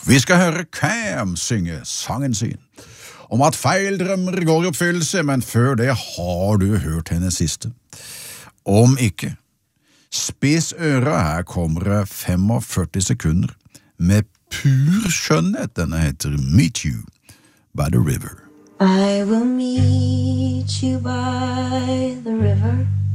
Vi skal høre Cam synge sangen sin om at feil drømmer går i oppfyllelse, men før det har du hørt henne siste. Om ikke, spiss øra, her kommer det 45 sekunder med pur skjønnhet. Denne heter Meet You by the River. I will meet you by the river.